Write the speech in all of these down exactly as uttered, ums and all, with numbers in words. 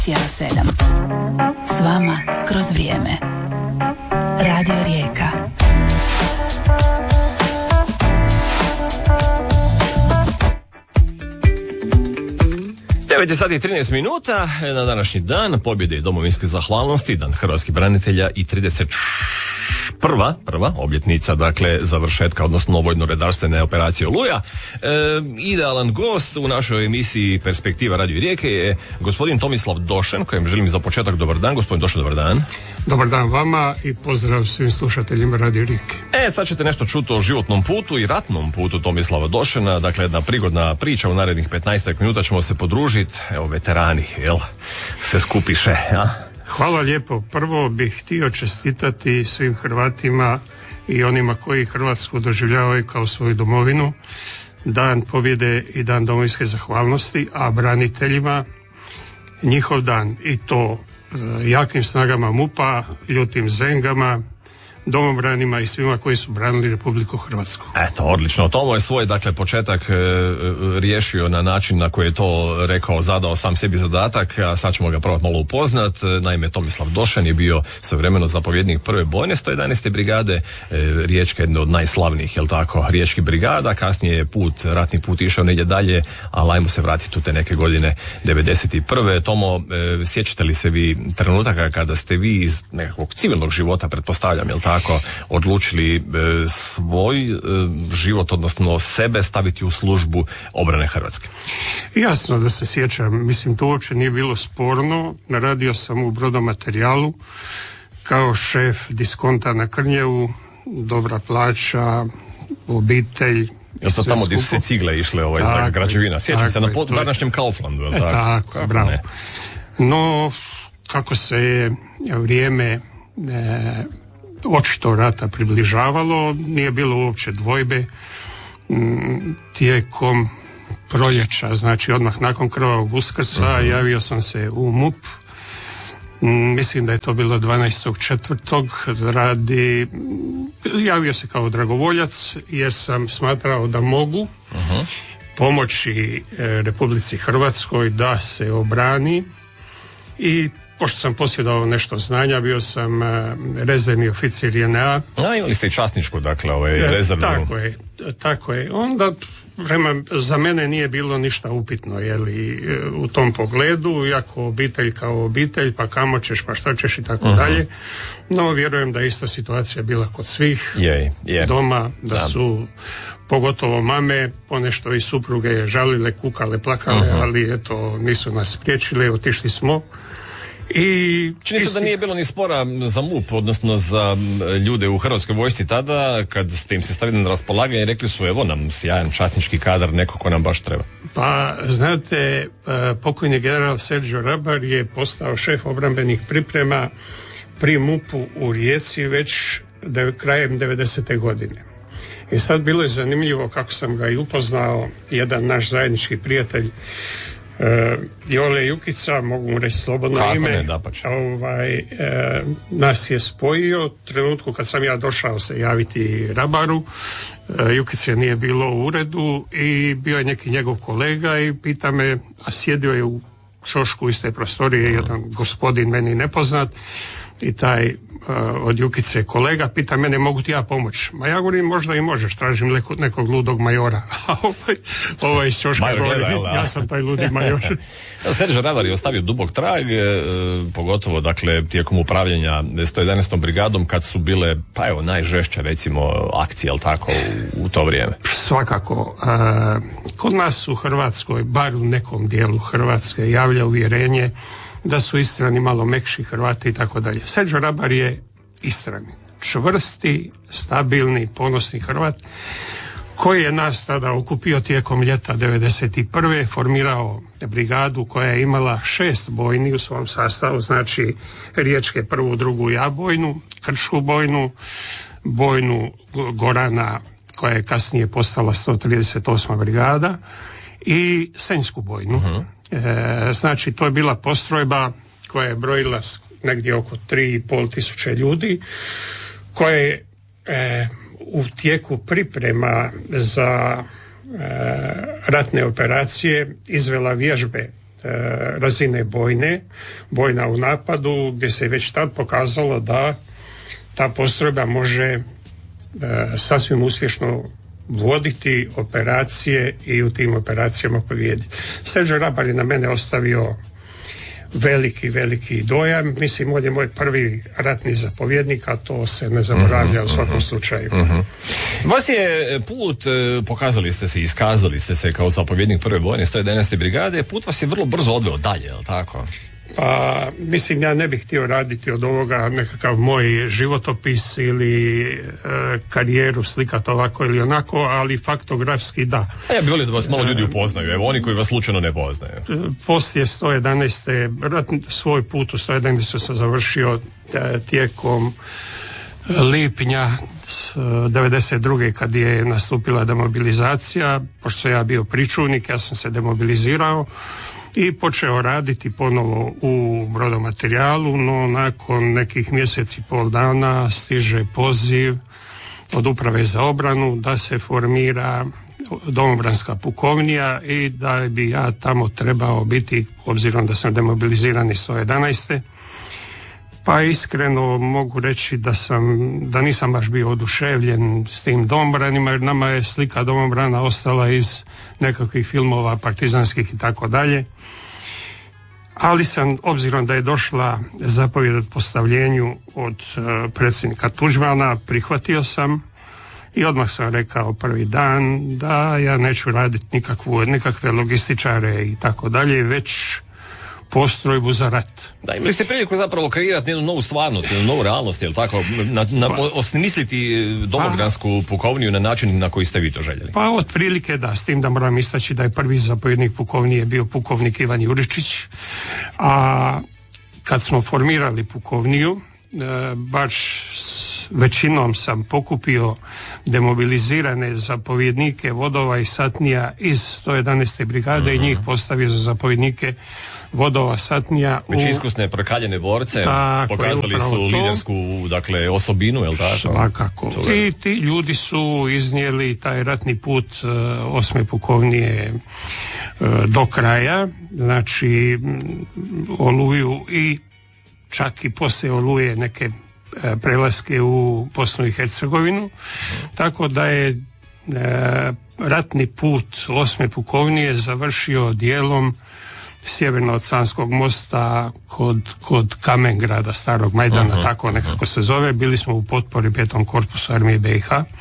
sedam. S vama kroz vrijeme. Radio Rijeka. devet je sati i trinaest minuta na današnji dan pobjede i domovinske zahvalnosti, dan hrvatskih branitelja i trideset prva, prva obljetnica, dakle, završetka, odnosno vojno-redarstvene operacije Oluja. E, idealan gost u našoj emisiji Perspektiva Radio Rijeke je gospodin Tomislav Došen, kojem želim za početak dobar dan. Gospodin Došen, dobar dan. Dobar dan vama i pozdrav svim slušateljima Radio Rijeke. E, sad ćete nešto čuti o životnom putu i ratnom putu Tomislava Došena, dakle, jedna prigodna priča. U narednih petnaest minuta ćemo se podružiti, evo, veterani, jel, sve skupiše, ja? Hvala lijepo. Prvo bih htio čestitati svim Hrvatima i onima koji Hrvatsku doživljavaju kao svoju domovinu, dan pobjede i dan domovinske zahvalnosti, a braniteljima njihov dan, i to jakim snagama MUP-a, ljutim zengama, domobranima i svima koji su branili Republiku Hrvatsku. Eto, odlično. Tomo je svoj, dakle, početak e, riješio na način na koji je to rekao, zadao sam sebi zadatak, a sad ćemo ga probati malo upoznat. Naime, Tomislav Došen je bio svojevremeno zapovjednik prve bojne sto jedanaeste brigade, e, Riječka, jedna od najslavnijih, jel tako, riječkih brigada. Kasnije je put, ratni put išao negdje dalje, ali ajmo se vratiti u te neke godine devedeset prve. Tomo, e, sjećate li se vi trenutaka kada ste vi iz nekakvog civilnog života, pretpostavljam, jel tako, tako odlučili e, svoj e, život, odnosno sebe staviti u službu obrane Hrvatske? Jasno da se sjećam, mislim, to uopće nije bilo sporno. Radio sam u brodomaterijalu kao šef diskonta na Krnjevu, dobra plaća, obitelj. Jel to tamo gdje su se cigle išle, ovaj, za građevina? Sjećam se na pod današnjem Kauflandu. E, tako, tako bravo. Ne. No, kako se je vrijeme e, očito rata približavalo, nije bilo uopće dvojbe. Tijekom proljeća, znači odmah nakon krvavog Uskrsa, uh-huh. javio sam se u MUP. Mislim da je to bilo dvanaestog četvrtog radi, javio se kao dragovoljac jer sam smatrao da mogu uh-huh. pomoći Republici Hrvatskoj da se obrani, i pošto sam posjedovao nešto znanja, bio sam uh, rezervni oficir J N A. A, imali ste i časničku, dakle, ovaj rezervnu. Tako je, tako je. Onda, vrema, za mene nije bilo ništa upitno, jeli, u tom pogledu, jako obitelj kao obitelj, pa kamo ćeš, pa šta ćeš i tako uh-huh. dalje. No, vjerujem da je ista situacija bila kod svih je, je. doma, da, da su pogotovo mame, ponešto i supruge žalile, kukale, plakale, uh-huh. ali eto, nisu nas spriječile, otišli smo. I čini se da nije bilo ni spora za MUP, odnosno za ljude u Hrvatskoj vojsci tada, kad ste im se stavili na raspolaganje i rekli su, evo nam sjajan časnički kadar, neko ko nam baš treba. Pa, znate, pokojni general Sergio Rabar je postao šef obrambenih priprema pri MUP-u u Rijeci već de, krajem devedesete godine. I sad bilo je zanimljivo kako sam ga i upoznao, jedan naš zajednički prijatelj, Uh, Jole Jukica, mogu mu reći slobodno kako ime, ne, ovaj, uh, nas je spojio. U trenutku kad sam ja došao se javiti Rabaru, uh, Jukice nije bilo u uredu i bio je neki njegov kolega i pita me, a sjedio je u šošku iste prostorije mm. jedan gospodin meni nepoznat, i taj uh, od Jukice kolega pita mene, mogu ti ja pomoći? Ma ja govorim, možda i možeš, tražim leko, nekog ludog majora. A ovaj, ovaj iz Ćoška govori, ja sam taj ludi major. Sergio Rabar je ostavio dubok trag, e, pogotovo, dakle, tijekom upravljanja sto jedanaestom brigadom, kad su bile, pa evo, najžešće, recimo, akcije, jel tako, u, u to vrijeme? Svakako. E, kod nas u Hrvatskoj, bar u nekom dijelu Hrvatske, javlja uvjerenje da su Istrani malo mekši, Hrvati i tako dalje. Sergio Rabar je Istrani, čvrsti, stabilni, ponosni Hrvat, koji je nas tada okupio tijekom ljeta devedeset prve, formirao brigadu koja je imala šest bojni u svom sastavu, znači riječke prvu, drugu jabojnu, kršku bojnu, bojnu Gorana koja je kasnije postala sto trideset osma brigada i senjsku bojnu. Uh-huh. E, znači to je bila postrojba koja je brojila negdje oko tri i pol tisuće ljudi, koja je e, u tijeku priprema za e, ratne operacije izvela vježbe razine bojne, bojna u napadu, gdje se već tad pokazalo da ta postrojba može e, sasvim uspješno voditi operacije i u tim operacijama pobijediti. Sergio Rabar je na mene ostavio veliki, veliki dojam. Mislim, on je moj prvi ratni zapovjednik, a to se ne zaboravlja uh-huh, u svakom uh-huh, slučaju. Uh-huh. Vas je put, pokazali ste se, iskazali ste se kao zapovjednik prve bojne sto jedanaeste brigade, put vas je vrlo brzo odveo dalje, je li tako? Pa, mislim, ja ne bih htio raditi od ovoga nekakav moj životopis ili e, karijeru slikati ovako ili onako, ali faktografski da. A ja bih volio da vas malo ljudi upoznaju, evo oni koji vas slučajno ne poznaju. Poslije sto jedanaeste svoj put u sto jedanaeste sam završio tijekom lipnja devedeset druge kad je nastupila demobilizacija, pošto sam ja bio pričuvnik, ja sam se demobilizirao i počeo raditi ponovo u brodomaterijalu, no nakon nekih mjeseci i pol dana stiže poziv od Uprave za obranu da se formira domobranska pukovnija i da bi ja tamo trebao biti, obzirom da sam demobiliziran iz sto jedanaeste. Pa iskreno mogu reći da sam, da nisam baš bio oduševljen s tim domobranima, jer nama je slika domobrana ostala iz nekakvih filmova partizanskih i tako dalje. Ali sam, obzirom da je došla zapovjed od postavljenju od uh, predsjednika Tuđmana, prihvatio sam i odmah sam rekao prvi dan da ja neću raditi nikakvu, nikakve logističare i tako dalje, već postrojbu za rat. Da, imali ste priliku zapravo kreirati jednu novu stvarnost, jednu novu realnost, jel tako? Na, na, pa, osmisliti domobransku pukovniju na način na koji ste vi to željeli. Pa otprilike da, s tim da moram istaći da je prvi zapovjednik pukovnije bio pukovnik Ivan Juričić, a kad smo formirali pukovniju, e, baš većinom sam pokupio demobilizirane zapovjednike vodova i satnija iz sto jedanaeste brigade uh-huh. i njih postavio za zapovjednike vodova satnija. Već iskusne prekaljene borce, tako, pokazali su to lidersku, dakle, osobinu, je li tako? Svakako. I ti ljudi su iznijeli taj ratni put uh, osme pukovnije uh, do kraja, znači Oluju i čak i poslije Oluje neke prelaske u Bosnu i Hercegovinu, tako da je e, ratni put osme pukovnije završio dijelom sjeverno od Sanskog mosta kod, kod Kamengrada, starog Majdana, uh-huh. tako nekako se zove. Bili smo u potpori petom korpusu armije B i H.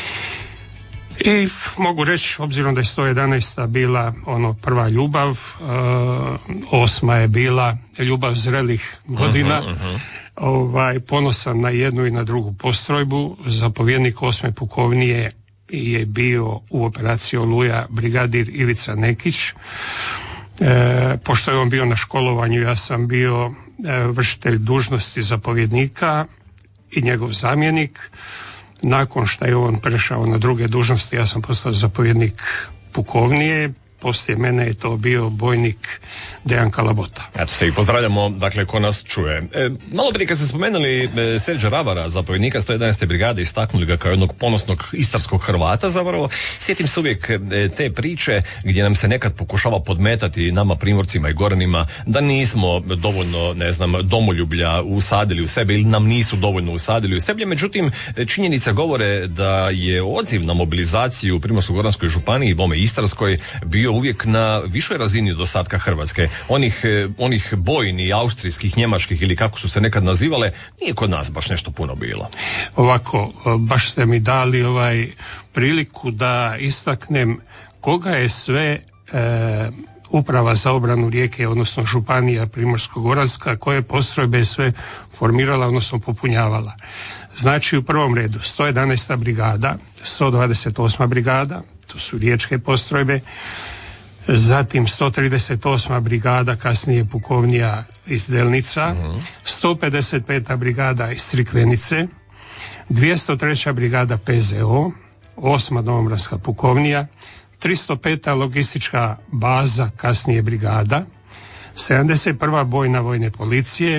I mogu reći, obzirom da je sto jedanaesta bila ono prva ljubav, uh, osma je bila ljubav zrelih godina, uh-huh, uh-huh. Ovaj, ponosan na jednu i na drugu postrojbu. Zapovjednik osme pukovnije je bio u operaciji Oluja brigadir Ivica Nekić. E, pošto je on bio na školovanju, ja sam bio e, vršitelj dužnosti zapovjednika i njegov zamjenik. Nakon što je on prešao na druge dužnosti, ja sam postao zapovjednik pukovnije. Poslije mene je to bio bojnik Dejan Kalabota. Eto se i pozdravljamo, dakle, ko nas čuje. E, malo prije kad ste spomenuli e, Serđa Rabara, zapovjednika sto jedanaeste brigade, istaknuli ga kao jednog ponosnog istarskog Hrvata, zapravo sjetim se uvijek e, te priče gdje nam se nekad pokušava podmetati nama Primorcima i Goranima da nismo dovoljno, ne znam, domoljublja usadili u sebe ili nam nisu dovoljno usadili u sebe. Međutim, činjenice govore da je odziv na mobilizaciju u Primorsko-goranskoj županiji i bome Istarskoj bio uvijek na višoj razini od ostatka Hrvatske. Onih, onih bojni, austrijskih, njemačkih ili kako su se nekad nazivale, nije kod nas baš nešto puno bilo. Ovako, baš ste mi dali ovaj priliku da istaknem koga je sve e, Uprava za obranu Rijeke, odnosno županija Primorsko-goranska, koje postrojbe sve formirala, odnosno popunjavala. Znači, u prvom redu sto jedanaesta brigada, sto dvadeset osma brigada, to su riječke postrojbe, zatim sto trideset osma brigada, kasnije pukovnija iz Delnica, uh-huh. sto pedeset peta brigada iz Crikvenice, dvjesto treća brigada P Z O, osma domobranska pukovnija, tristo peta logistička baza, kasnije brigada, sedamdeset prva bojna vojne policije,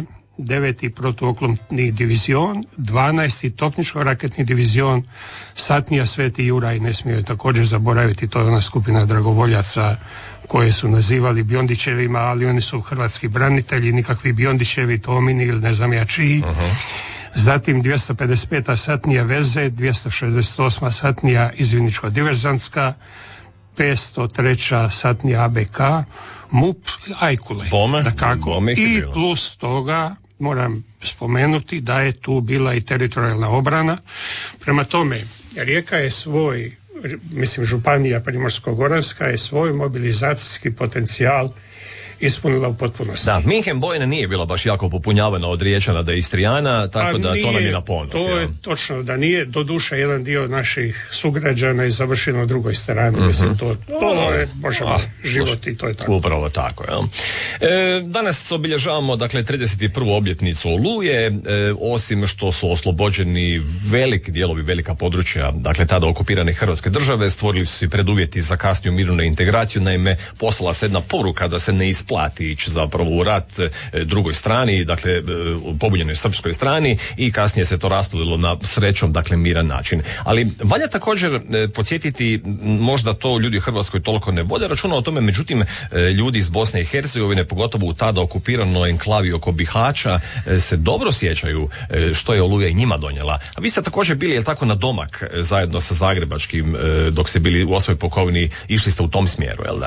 deveti protuoklopni divizion, dvanaesti topničko-raketni divizion, satnija Sveti Juraj, ne smiju također zaboraviti, to je ona skupina dragovoljaca koje su nazivali Biondićevima, ali oni su hrvatski branitelji, nikakvi Biondićevi, Tomini ili ne znam ja čiji. Uh-huh. Zatim dvjesto pedeset peta satnija Veze, dvjesto šezdeset osma satnija izvidničko-diverzantska, petsto treća satnija A B K, M U P, Ajkule. Bome, da kako. Bome I plus toga moram spomenuti da je tu bila i teritorijalna obrana. Prema tome, Rijeka je svoj, mislim županija Primorsko-goranska je svoj mobilizacijski potencijal ispunila u potpunosti. Da, Minhen Bojna nije bila baš jako popunjavana od Riječana do Istrijana, tako A da nije, to nam je na ponos. To je ja. točno da nije, doduše jedan dio naših sugrađana je završeno na drugoj strani, mm-hmm. mislim to, to je možemo ah, život i to je tako. Upravo tako, ja. E, danas obilježavamo dakle trideset prvu obljetnicu Oluje, e, osim što su oslobođeni veliki dijelovi, velika područja, dakle tada okupirane Hrvatske države, stvorili su i preduvjeti za kasniju mirnu integraciju, naime poslala se jedna poruka da se ne isplati ići zapravo u rat e, drugoj strani, dakle e, pobunjenoj srpskoj strani i kasnije se to rastavilo na srećom, dakle miran način. Ali valja također e, podsjetiti, možda to ljudi u Hrvatskoj toliko ne vode računa o tome, međutim e, ljudi iz Bosne i Hercegovine, pogotovo u tada okupiranoj enklavi oko Bihaća, e, se dobro sjećaju e, što je Oluja i njima donijela. A vi ste također bili, jel tako, na domak e, zajedno sa Zagrebačkim, e, dok ste bili u osmoj pukovniji, išli ste u tom smjeru, jel da?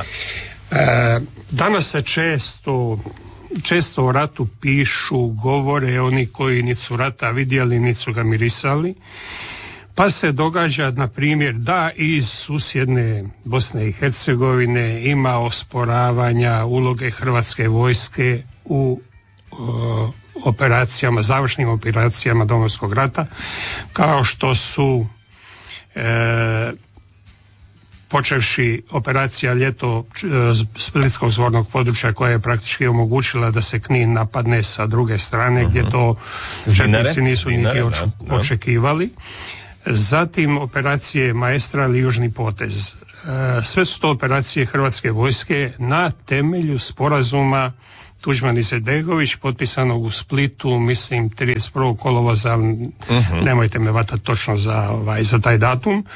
E, danas se često često o ratu pišu, govore oni koji niti su rata vidjeli, niti su ga mirisali, pa se događa na primjer da iz susjedne Bosne i Hercegovine ima osporavanja uloge Hrvatske vojske u o, operacijama, završnim operacijama Domovinskog rata, kao što su e, počevši operacija Ljeto Splitskog zvornog područja koja je praktički omogućila da se Knin napadne sa druge strane, uh-huh. gdje to četnici nisu niti oč- očekivali. Zatim operacije Maestral i Južni potez. Sve su to operacije Hrvatske vojske na temelju sporazuma Tuđman i Izetbegović potpisanog u Splitu, mislim trideset prvog kolovoza, uh-huh. nemojte me vatati točno za, ovaj, za taj datum.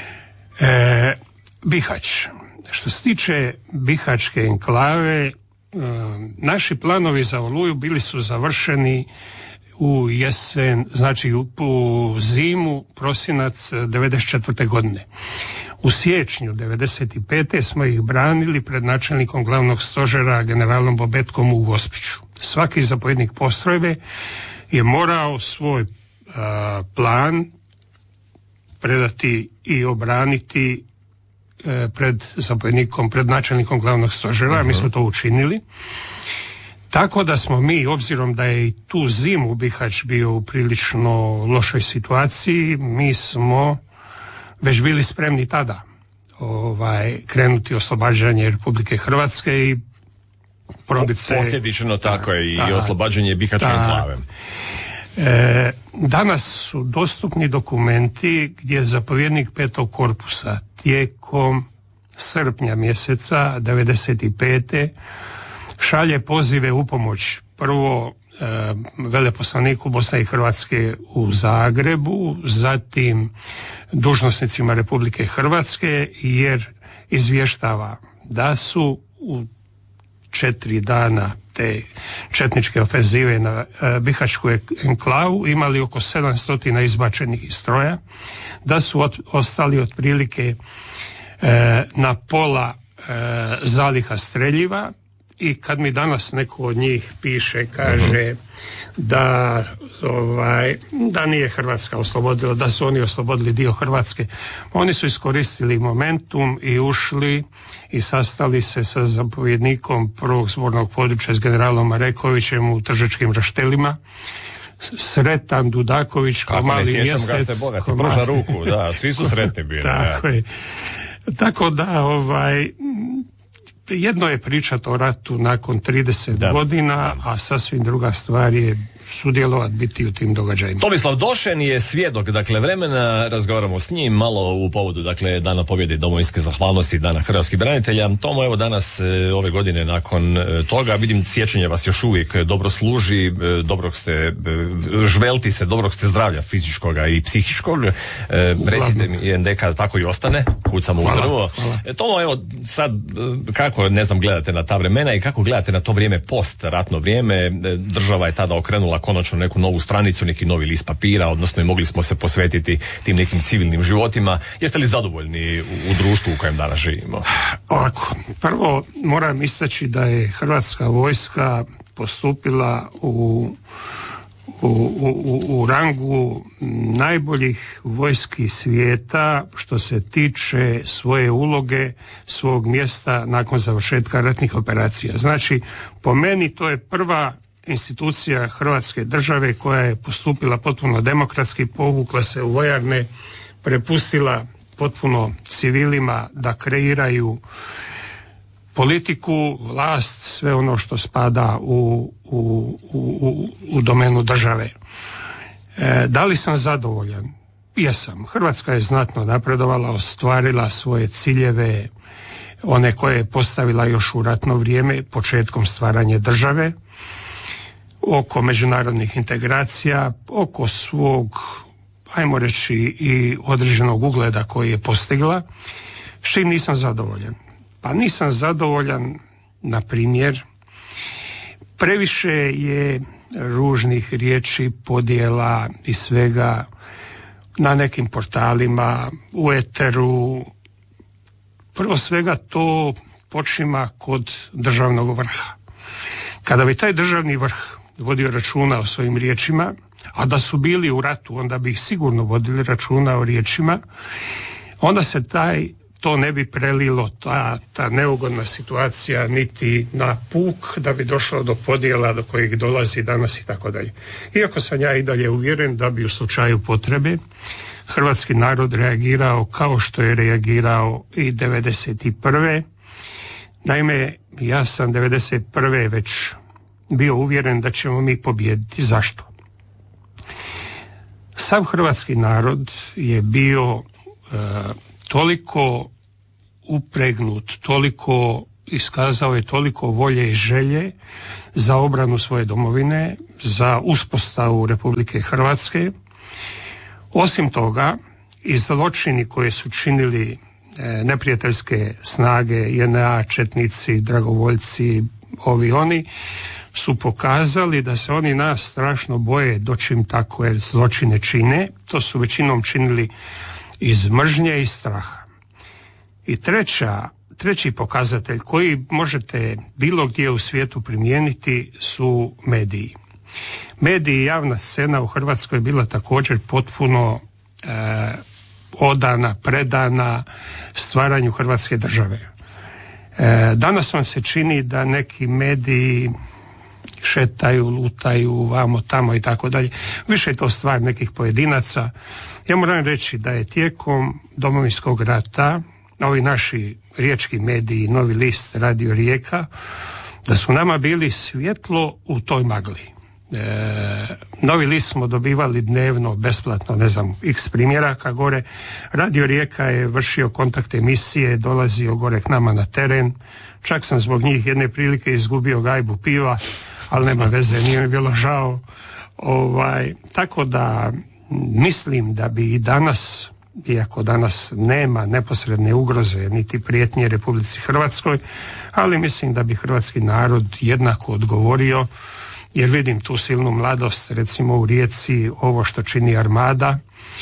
E, Bihać. Što se tiče Bihaćke enklave, e, naši planovi za Oluju bili su završeni u jesen, znači u, u zimu, prosinac devedeset četvrte godine. U siječnju devedeset pete smo ih branili pred načelnikom glavnog stožera generalom Bobetkom u Gospiću. Svaki zapovjednik postrojbe je morao svoj a, plan predati i obraniti e, pred zapovjednikom, pred načelnikom glavnog stožera. Uh-huh. Mi smo to učinili. Tako da smo mi, obzirom da je i tu zimu Bihać bio u prilično lošoj situaciji, mi smo već bili spremni tada ovaj, krenuti oslobađanje Republike Hrvatske i probiti se... Posljedično tako je i da, oslobađanje Bihaćke enklave. E, danas su dostupni dokumenti gdje zapovjednik petog korpusa tijekom srpnja mjeseca devedeset pete šalje pozive u pomoć prvo e, veleposlaniku Bosne i Hrvatske u Zagrebu, zatim dužnosnicima Republike Hrvatske, jer izvještava da su u četiri dana te četničke ofenzive na e, Bihaćku enklavu imali oko sedamsto izbačenih iz stroja, da su od, ostali otprilike e, na pola e, zaliha streljiva. I kad mi danas neko od njih piše, kaže da ovaj, da nije Hrvatska oslobodila, da su oni oslobodili dio Hrvatske, oni su iskoristili momentum i ušli i sastali se sa zapovjednikom prvog zbornog područja s generalom Marekovićem u Tržačkim raštelima. Sretan Dudaković, ko mali mjesec, ko mali... ruku, da, svi su sretni bili. Tako je. Tako da ovaj jedno je pričati o ratu nakon trideset da, godina, a sasvim druga stvar je sudjelovati, biti u tim događajima. Tomislav Došen je svjedok, dakle, vremena, razgovaramo s njim malo u povodu, dakle, Dana pobjede domovinske zahvalnosti, Dana hrvatskih branitelja. Tomo, evo danas, ove godine nakon toga, vidim sjećanje vas još uvijek dobro služi, dobrog ste, žvelti se, dobrog ste zdravlja fizičkoga i psihičkog. Recite mi, neka tako i ostane, kucamo u drvo. Tomo, evo, sad, kako, ne znam, gledate na ta vremena i kako gledate na to vrijeme, post ratno vrijeme, država je tada okrenula konačno neku novu stranicu, neki novi list papira, odnosno i mogli smo se posvetiti tim nekim civilnim životima. Jeste li zadovoljni u, u društvu u kojem danas živimo? Ovako, prvo moram istaći da je Hrvatska vojska postupila u, u, u, u rangu najboljih vojski svijeta što se tiče svoje uloge, svog mjesta nakon završetka ratnih operacija. Znači, po meni to je prva institucija Hrvatske države koja je postupila potpuno demokratski, povukla se u vojarne, prepustila potpuno civilima da kreiraju politiku, vlast, sve ono što spada u, u, u, u domenu države. E, da li sam zadovoljan? Jesam. Hrvatska je znatno napredovala, ostvarila svoje ciljeve, one koje je postavila još u ratno vrijeme, početkom stvaranja države, oko međunarodnih integracija, oko svog, ajmo reći, i određenog ugleda koji je postigla. S čim nisam zadovoljan? Pa nisam zadovoljan, na primjer, previše je ružnih riječi, podjela i svega na nekim portalima, u eteru. Prvo svega to počima kod državnog vrha. Kada bi taj državni vrh vodio računa o svojim riječima, a da su bili u ratu, onda bi ih sigurno vodili računa o riječima, onda se taj, to ne bi prelilo, ta, ta neugodna situacija, niti na puk, da bi došlo do podjela do kojih dolazi danas i tako dalje. Iako sam ja i dalje uvjeren da bi u slučaju potrebe hrvatski narod reagirao kao što je reagirao i devedeset prve. Naime, ja sam devedeset prve već bio uvjeren da ćemo mi pobijediti. Zašto? Sav hrvatski narod je bio e, toliko upregnut, toliko iskazao je toliko volje i želje za obranu svoje domovine, za uspostavu Republike Hrvatske. Osim toga, i zločini koje su činili e, neprijateljske snage, J N A, četnici, dragovoljci, ovi oni, su pokazali da se oni nas strašno boje dočim takve zločine čine. To su većinom činili iz mržnje i straha. I treća, treći pokazatelj koji možete bilo gdje u svijetu primijeniti su mediji. Mediji i javna scena u Hrvatskoj je bila također potpuno e, odana, predana stvaranju Hrvatske države. E, danas vam se čini da neki mediji šetaju, lutaju, vamo, tamo i tako dalje. Više je to stvar nekih pojedinaca. Ja moram reći da je tijekom Domovinskog rata ovi naši riječki mediji, Novi list, Radio Rijeka, da su nama bili svjetlo u toj magli. E, Novi list smo dobivali dnevno, besplatno, ne znam, x primjeraka gore. Radio Rijeka je vršio kontakt emisije, dolazio gore k nama na teren. Čak sam zbog njih jedne prilike izgubio gajbu piva, ali nema veze, nije mi bilo žao. Ovaj, tako da mislim da bi i danas, iako danas nema neposredne ugroze niti prijetnje Republici Hrvatskoj, ali mislim da bi hrvatski narod jednako odgovorio, jer vidim tu silnu mladost, recimo u Rijeci, ovo što čini Armada.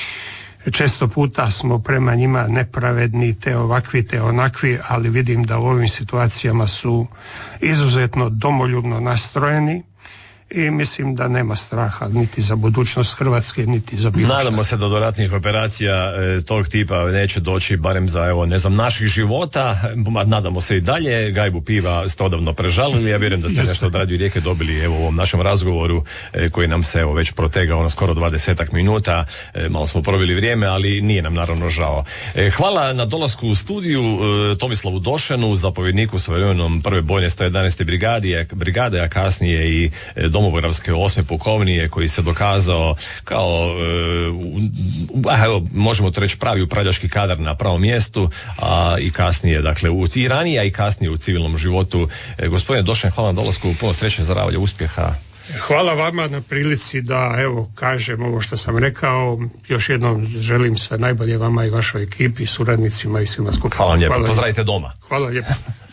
Često puta smo prema njima nepravedni, te ovakvi, te onakvi, ali vidim da u ovim situacijama su izuzetno domoljubno nastrojeni i mislim da nema straha niti za budućnost Hrvatske, niti za bilo šta. Nadamo se da do ratnih operacija e, tog tipa neće doći, barem za, evo, ne znam, naših života. Nadamo se i dalje. Gajbu piva ste odavno prežalili. Ja vjerujem da ste nešto od Radio Rijeke dobili, evo, u ovom našem razgovoru e, koji nam se, evo, već protegao na skoro dvadesetak minuta. E, malo smo proveli vrijeme, ali nije nam naravno žao. E, hvala na dolasku u studiju e, Tomislavu Došenu, zapovjedniku svojevremenom prve bojne sto jedanaeste brigade, brigade, a kasnije i e, Domobravske osme pukovnije, koji se dokazao kao e, evo, možemo to reći pravi upravljački kadar na pravom mjestu, a i kasnije, dakle u, i ranije, a i kasnije u civilnom životu. E, gospodine Došen, hvala na dolasku, puno sreće, zdravlja, uspjeha. Hvala vama na prilici da evo kažem ovo što sam rekao. Još jednom želim sve najbolje vama i vašoj ekipi, suradnicima i svima skupa. Hvala vam lijepo, pozdravite doma. Hvala lijepo.